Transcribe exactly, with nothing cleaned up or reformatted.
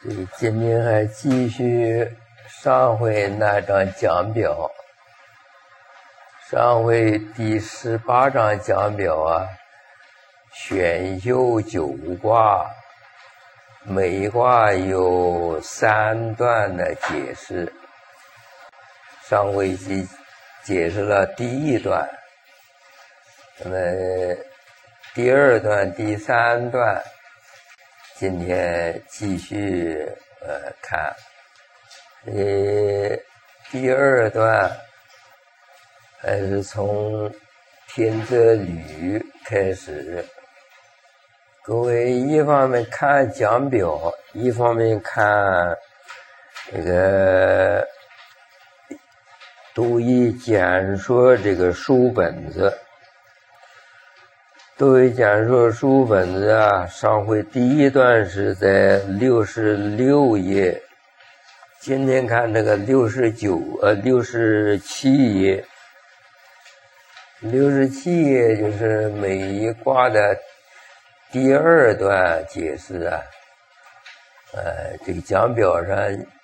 所以今天还继续上回那张讲表，上回第十八章讲表啊，选修九卦，每卦有三段的解释。上回解解释了第一段，那么第二段、第三段，今天继续呃看。呃，第二段还是从天泽履开始。各位一方面看讲表，一方面看这个读一简说这个书本子。读一简说书本子啊，上回第一段是在六十六页，今天看这个六十九呃六十七页。六十七页就是每一卦的第二段解释啊。呃，这个讲表上